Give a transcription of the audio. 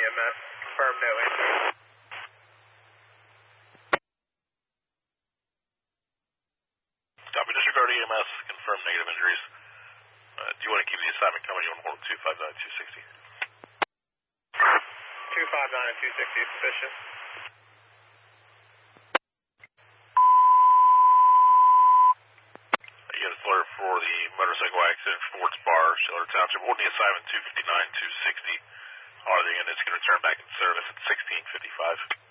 EMS, confirm no injuries. Copy, disregard EMS, confirm negative injuries. Do you want to keep the assignment coming? You want to hold 259 260? 259 and 260 is sufficient. You got a flare for the motorcycle accident, Ford's Bar, Schiller Township. Holding the assignment 259 260. Are the units going to return back in service at 1655?